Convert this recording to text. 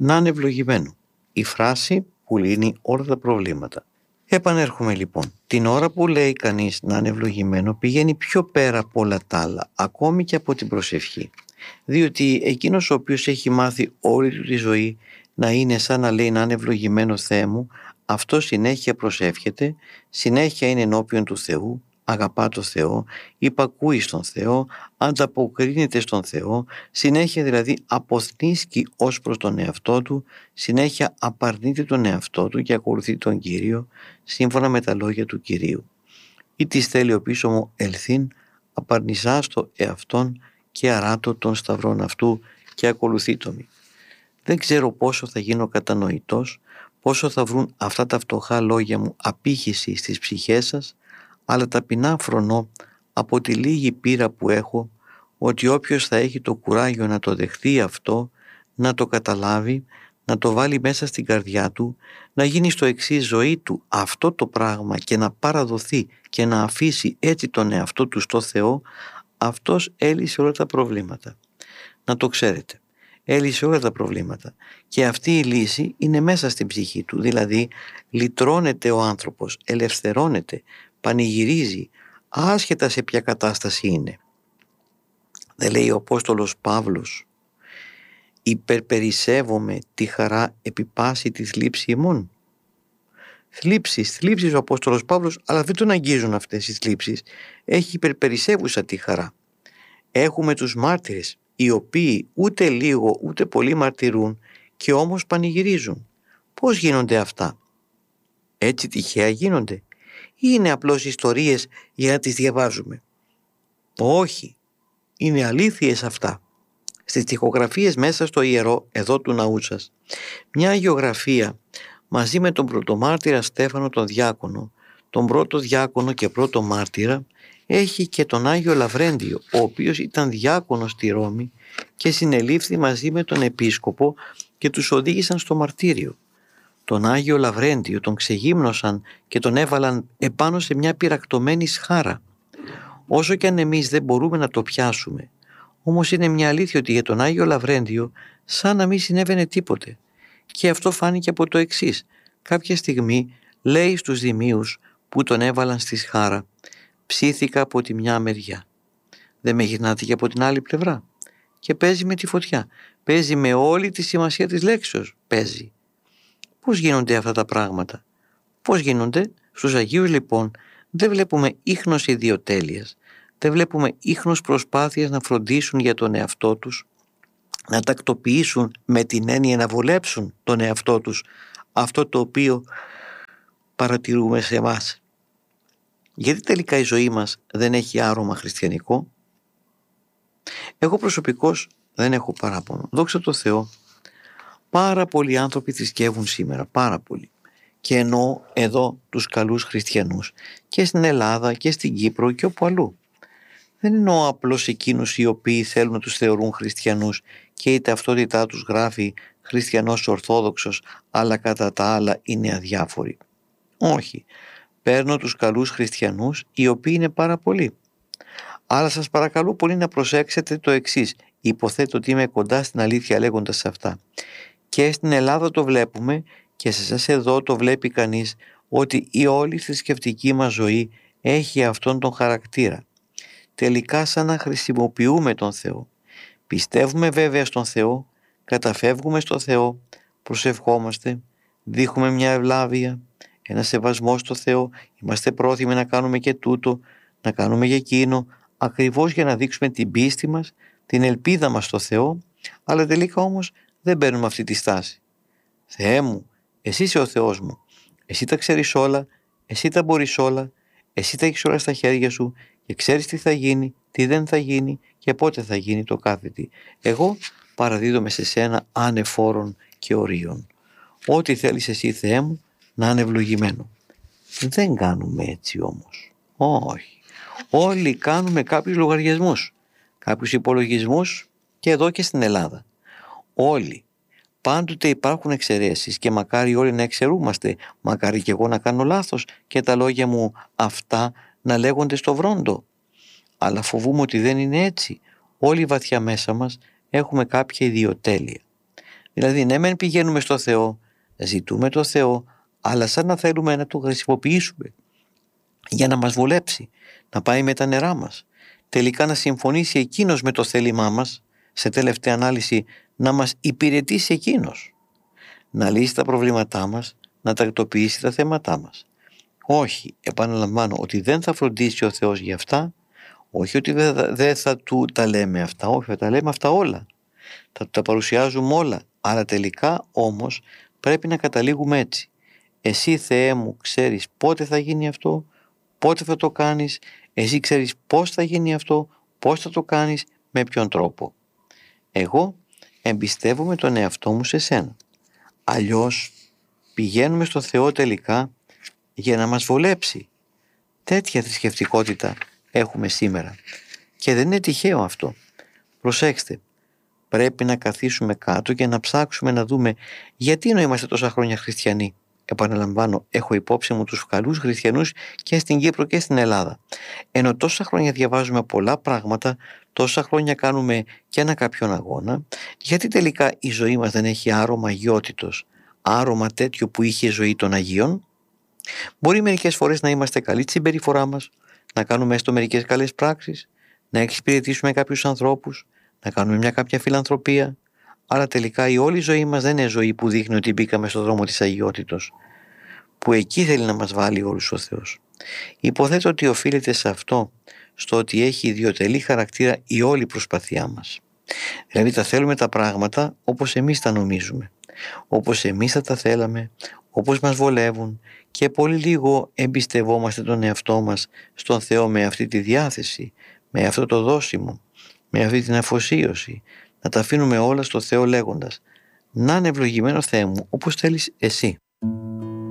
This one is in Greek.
να είναι ευλογημένο. Η φράση που λύνει όλα τα προβλήματα. Επανέρχομαι λοιπόν. Την ώρα που λέει κανείς να είναι ευλογημένο, πηγαίνει πιο πέρα από όλα τα άλλα, ακόμη και από την προσευχή. Διότι εκείνος ο οποίος έχει μάθει όλη του τη ζωή να είναι σαν να λέει να είναι ευλογημένο Θεέ μου, αυτό συνέχεια προσεύχεται, συνέχεια είναι ενώπιον του Θεού, αγαπά το Θεό, υπακούει στον Θεό, ανταποκρίνεται στον Θεό, συνέχεια δηλαδή αποθνίσκει ως προς τον εαυτό του, συνέχεια απαρνείται τον εαυτό του και ακολουθεί τον Κύριο σύμφωνα με τα λόγια του Κυρίου. Ή της θέλει ο πίσω μου ελθύν, απαρνησάς το εαυτόν και αράτω των σταυρών αυτού και ακολουθεί το μη. Δεν ξέρω πόσο θα γίνω κατανοητός, πόσο θα βρουν αυτά τα φτωχά λόγια μου απήχηση στις ψυχές σας, αλλά ταπεινά φρονώ από τη λίγη πείρα που έχω ότι όποιος θα έχει το κουράγιο να το δεχθεί αυτό, να το καταλάβει, να το βάλει μέσα στην καρδιά του, να γίνει στο εξής ζωή του αυτό το πράγμα και να παραδοθεί και να αφήσει έτσι τον εαυτό του στο Θεό, αυτός έλυσε όλα τα προβλήματα. Να το ξέρετε, έλυσε όλα τα προβλήματα και αυτή η λύση είναι μέσα στην ψυχή του, δηλαδή λυτρώνεται ο άνθρωπος, ελευθερώνεται, πανηγυρίζει, άσχετα σε ποια κατάσταση είναι. Δεν λέει ο Απόστολος Παύλος, υπερπερισεύομαι τη χαρά επί πάση τη θλίψη ημών. Θλίψεις ο Απόστολος Παύλος, αλλά δεν τον αγγίζουν αυτές οι θλίψεις. Έχει υπερπερισεύουσα τη χαρά. Έχουμε τους μάρτυρες, οι οποίοι ούτε λίγο ούτε πολύ μαρτυρούν και όμως πανηγυρίζουν. Πώς γίνονται αυτά? Έτσι τυχαία γίνονται? Ή είναι απλώς ιστορίες για να τις διαβάζουμε? Όχι, είναι αλήθειες αυτά. Στις τοιχογραφίες μέσα στο ιερό εδώ του ναού σας, μια αγιογραφία μαζί με τον πρωτομάρτυρα Στέφανο τον Διάκονο, τον πρώτο Διάκονο και πρώτο μάρτυρα, έχει και τον Άγιο Λαβρέντιο, ο οποίος ήταν διάκονος στη Ρώμη και συνελήφθη μαζί με τον επίσκοπο και τους οδήγησαν στο μαρτύριο. Τον Άγιο Λαβρέντιο τον ξεγύμνωσαν και τον έβαλαν επάνω σε μια πυρακτωμένη σχάρα. Όσο και αν εμείς δεν μπορούμε να το πιάσουμε, όμως είναι μια αλήθεια ότι για τον Άγιο Λαβρέντιο σαν να μην συνέβαινε τίποτε. Και αυτό φάνηκε από το εξής. Κάποια στιγμή λέει στους δημίους που τον έβαλαν στη σχάρα, ψήθηκα από τη μια μεριά. Δεν με γυρνάτε και από την άλλη πλευρά. Και παίζει με τη φωτιά. Παίζει με όλη τη σημασία της λέξεως. Παίζει. Πώς γίνονται αυτά τα πράγματα? Πώς γίνονται? Στους Αγίους λοιπόν δεν βλέπουμε ίχνος ιδιοτέλειας. Δεν βλέπουμε ίχνος προσπάθειας να φροντίσουν για τον εαυτό τους, να τακτοποιήσουν με την έννοια να βολέψουν τον εαυτό τους, αυτό το οποίο παρατηρούμε σε εμάς. Γιατί τελικά η ζωή μας δεν έχει άρωμα χριστιανικό? Εγώ προσωπικώς δεν έχω παράπονο. Δόξα τω Θεώ, πάρα πολλοί άνθρωποι θρησκεύουν σήμερα, πάρα πολλοί. Και εννοώ εδώ τους καλούς χριστιανούς και στην Ελλάδα και στην Κύπρο και όπου αλλού. Δεν εννοώ απλώς εκείνους οι οποίοι θέλουν να τους θεωρούν χριστιανούς και η ταυτότητά τους γράφει χριστιανός ορθόδοξος, αλλά κατά τα άλλα είναι αδιάφοροι. Όχι. Παίρνω τους καλούς χριστιανούς, οι οποίοι είναι πάρα πολλοί. Αλλά σας παρακαλώ πολύ να προσέξετε το εξής. Υποθέτω ότι είμαι κοντά στην αλήθεια λέγοντας αυτά. Και στην Ελλάδα το βλέπουμε και σε εσάς εδώ το βλέπει κανείς ότι η όλη θρησκευτική μας ζωή έχει αυτόν τον χαρακτήρα. Τελικά σαν να χρησιμοποιούμε τον Θεό. Πιστεύουμε βέβαια στον Θεό, καταφεύγουμε στο Θεό, προσευχόμαστε, δείχνουμε μια ευλάβεια, ένα σεβασμό στο Θεό, είμαστε πρόθυμοι να κάνουμε και τούτο, να κάνουμε και εκείνο, ακριβώς για να δείξουμε την πίστη μας, την ελπίδα μας στο Θεό, αλλά τελικά όμως δεν παίρνουμε αυτή τη στάση. Θεέ μου, εσύ είσαι ο Θεός μου, εσύ τα ξέρεις όλα, εσύ τα μπορείς όλα, εσύ τα έχεις όλα στα χέρια σου και ξέρεις τι θα γίνει, τι δεν θα γίνει και πότε θα γίνει το κάθε τι. Εγώ παραδίδομαι σε σένα ανεφόρων και ορίων. Ό,τι θέλεις εσύ Θεέ μου να είναι ευλογημένο. Δεν κάνουμε έτσι όμως. Όχι. Όλοι κάνουμε κάποιους λογαριασμούς, κάποιους υπολογισμούς και εδώ και στην Ελλάδα. Όλοι. Πάντοτε υπάρχουν εξαιρέσεις και μακάρι όλοι να εξαιρούμαστε, μακάρι και εγώ να κάνω λάθος και τα λόγια μου αυτά να λέγονται στο βρόντο. Αλλά φοβούμαι ότι δεν είναι έτσι. Όλοι βαθιά μέσα μας έχουμε κάποια ιδιοτέλεια. Δηλαδή, ναι, μεν πηγαίνουμε στο Θεό, ζητούμε το Θεό, αλλά σαν να θέλουμε να το χρησιμοποιήσουμε για να μας βολέψει, να πάει με τα νερά μας. Τελικά να συμφωνήσει εκείνος με το θέλημά μας, σε τελευταία ανάλυση να μας υπηρετήσει εκείνος. Να λύσει τα προβλήματά μας, να τακτοποιήσει τα θέματά μας. Όχι, επαναλαμβάνω, ότι δεν θα φροντίσει ο Θεός για αυτά, όχι ότι δεν θα του τα λέμε αυτά, όχι, θα τα λέμε αυτά όλα. Θα του τα παρουσιάζουμε όλα, αλλά τελικά όμως πρέπει να καταλήγουμε έτσι. Εσύ, Θεέ μου, ξέρεις πότε θα γίνει αυτό, πότε θα το κάνεις, εσύ ξέρεις πώς θα γίνει αυτό, πώς θα το κάνεις, με ποιον τρόπο. Εγώ εμπιστεύομαι τον εαυτό μου σε σένα. Αλλιώς πηγαίνουμε στο Θεό τελικά για να μας βολέψει. Τέτοια θρησκευτικότητα έχουμε σήμερα. Και δεν είναι τυχαίο αυτό. Προσέξτε, πρέπει να καθίσουμε κάτω και να ψάξουμε να δούμε γιατί είμαστε τόσα χρόνια χριστιανοί. Επαναλαμβάνω, έχω υπόψη μου τους καλούς χριστιανούς και στην Κύπρο και στην Ελλάδα. Ενώ τόσα χρόνια διαβάζουμε πολλά πράγματα, τόσα χρόνια κάνουμε και ένα κάποιον αγώνα, γιατί τελικά η ζωή μας δεν έχει άρωμα αγιότητος, άρωμα τέτοιο που είχε η ζωή των Αγίων. Μπορεί μερικές φορές να είμαστε καλοί στη συμπεριφορά μας, να κάνουμε έστω μερικές καλές πράξεις, να εξυπηρετήσουμε κάποιους ανθρώπους, να κάνουμε μια κάποια φιλανθρωπία, αλλά τελικά η όλη ζωή μας δεν είναι ζωή που δείχνει ότι μπήκαμε στον δρόμο της αγιότητος, που εκεί θέλει να μας βάλει όλους ο Θεός. Υποθέτω ότι οφείλεται σε αυτό, στο ότι έχει ιδιωτελή χαρακτήρα η όλη προσπαθειά μας. Δηλαδή τα θέλουμε τα πράγματα όπως εμείς τα νομίζουμε, όπως εμείς θα τα θέλαμε, όπως μας βολεύουν, και πολύ λίγο εμπιστευόμαστε τον εαυτό μας στον Θεό με αυτή τη διάθεση, με αυτό το δόσιμο, με αυτή την αφοσίωση. Να τα αφήνουμε όλα στο Θεό λέγοντας: να είναι ευλογημένο Θεέ μου όπως θέλεις εσύ.